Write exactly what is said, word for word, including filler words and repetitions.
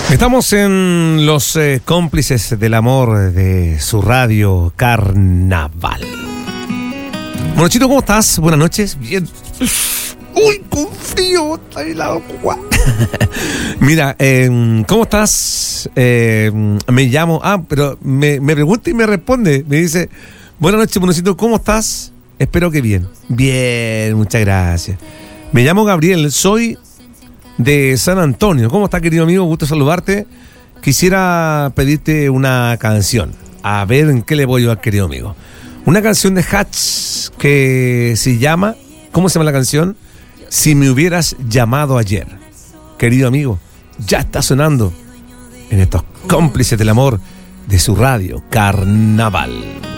Estamos en los eh, cómplices del amor de su radio Carnaval. Monachito, ¿cómo estás? Buenas noches. Bien. Uy, con frío. Está helado. Mira, eh, ¿cómo estás? Eh, me llamo. Ah, pero me, me pregunta y me responde. Me dice: buenas noches, Monachito, ¿cómo estás? Espero que bien. Bien, muchas gracias. Me llamo Gabriel, soy de San Antonio. ¿Cómo estás, querido amigo? Gusto saludarte. Quisiera pedirte una canción. A ver en qué le voy yo, querido amigo. Una canción de Hatch que se llama... ¿Cómo se llama la canción? Si me hubieras llamado ayer. Querido amigo, ya está sonando en estos cómplices del amor de su radio Carnaval.